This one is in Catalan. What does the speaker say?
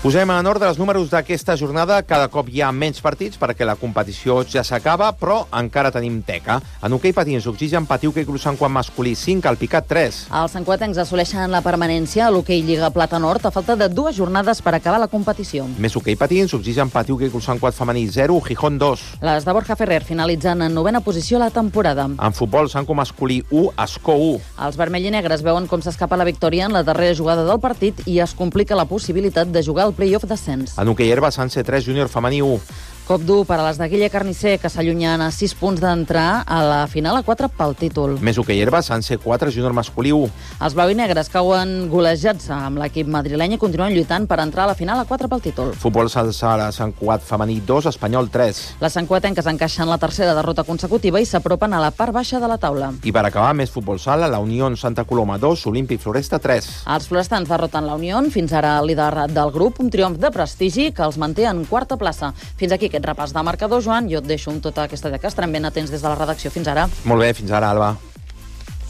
Posem en ordre els números d'aquesta jornada. Cada cop hi ha menys partits perquè la competició ja s'acaba, però encara tenim teca. En hoquei patins, Oxigen Patiu que Club Sant Quat masculí 5, Alpicat 3. Els santcuatencs assoleixen la permanència a l'hoquei Lliga Plata Nord a falta de 2 jornades per acabar la competició. Més hoquei patins, Oxigen Patiu que Club Sant Quat femení 0, Gijón 2. Les de Borja Ferrer finalitzen en 9a posició la temporada. En futbol, Sanco masculí 1, Escó 1. Els vermell i negres veuen com s'escapa la victòria en la darrera jugada del partit i es complica la possibilitat de jugar al play-off d'ascens. En hoquei herba, Sanse 3, Júnior femení 1. Cop dur per a les de Guille Carnicer, que s'allunyen a 6 punts d'entrar a la final a 4 pel títol. Més hoquei herba, Sanse 4, Júnior masculí 1. Els blau i negres cauen golejats amb l'equip madrileny i continuen lluitant per entrar a la final a 4 pel títol. Futbol sala Sant Cugat femení 2, Espanyol 3. Les santcuatenques encaixen la tercera derrota consecutiva i s'apropen a la part baixa de la taula. I per acabar, més futbol sala, la Unió Santa Coloma 2, Olímpic Floresta 3. Els florestans derroten la Unió, fins ara líder del grup, un triomf de prestigi que els manté en quarta plaça. Fins aquí aquest repàs de marcador, Joan. Jo et deixo amb tota aquesta que estarem ben atents des de la redacció. Fins ara. Molt bé, fins ara, Alba.